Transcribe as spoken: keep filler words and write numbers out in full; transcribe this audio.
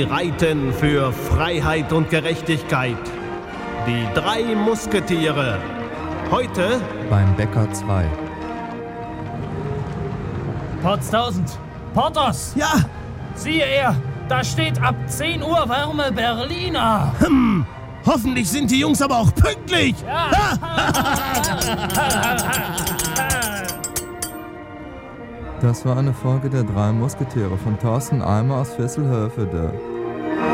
reiten für Freiheit und Gerechtigkeit. Die drei Musketiere. Heute beim Bäcker zwei. Potztausend. Porthos! Ja! Siehe er, da steht ab zehn Uhr warme Berliner. Hm, hoffentlich sind die Jungs aber auch pünktlich. Ja. Das war eine Folge der drei Musketiere von Thorsten Eimer aus Vesselhövede.